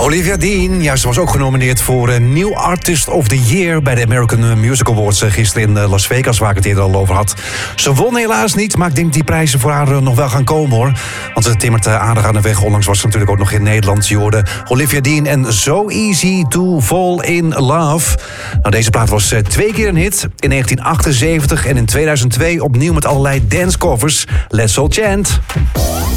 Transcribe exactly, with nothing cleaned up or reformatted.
Olivia Dean, ja, ze was ook genomineerd voor uh, New Artist of the Year bij de American Music Awards uh, gisteren in uh, Las Vegas, waar ik het eerder al over had. Ze won helaas niet, maar ik denk dat die prijzen voor haar uh, nog wel gaan komen, hoor. Want ze timmert uh, aardig aan de weg. Onlangs was ze natuurlijk ook nog in Nederland. Je hoorde Olivia Dean en So Easy to Fall in Love. Nou, deze plaat was uh, twee keer een hit. In negentien achtenzeventig en in tweeduizend twee opnieuw met allerlei dancecovers. Let's All Chant.